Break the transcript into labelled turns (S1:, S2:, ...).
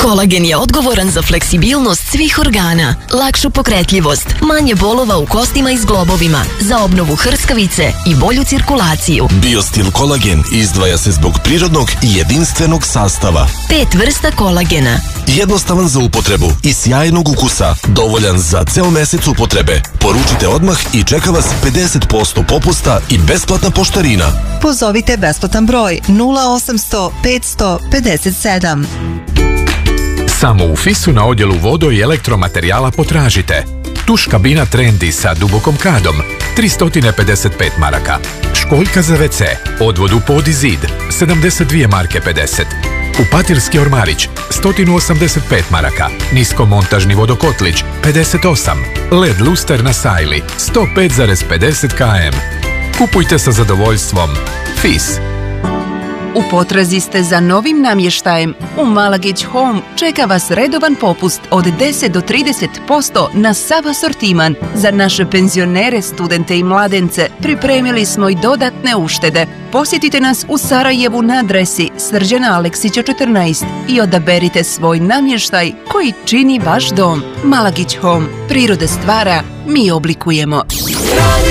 S1: Kolagen je odgovoran za fleksibilnost svih organa, lakšu pokretljivost, manje bolova u kostima i zglobovima, za obnovu hrskavice i bolju cirkulaciju.
S2: Biostil kolagen izdvaja se zbog prirodnog i jedinstvenog sastava.
S1: 5 vrsta kolagena.
S2: Jednostavan za upotrebu i sjajnog ukusa, dovoljan za ceo mesec upotrebe. Poručite odmah i čeka vas 50% popusta i besplatna poštarina.
S3: Pozovite besplatan broj 0800 557.
S4: Samo u FIS-u na odjelu vodo i elektromaterijala potražite tuš kabina Trendy sa dubokom kadom 355 maraka, školjka za WC, odvod u pod i zid 72 marke 50, kupatirski ormarić 185 maraka, niskomontažni vodokotlić 58, LED luster na sajli 105,50 km. Kupujte sa zadovoljstvom. FIS.
S5: U potrazi ste za novim namještajem? U Malagić Home čeka vas redovan popust od 10 do 30% na sav asortiman. Za naše penzionere, studente i mladence pripremili smo i dodatne uštede. Posjetite nas u Sarajevu na adresi Srđana Aleksića 14 i odaberite svoj namještaj koji čini vaš dom. Malagić Home. Priroda stvara, mi oblikujemo.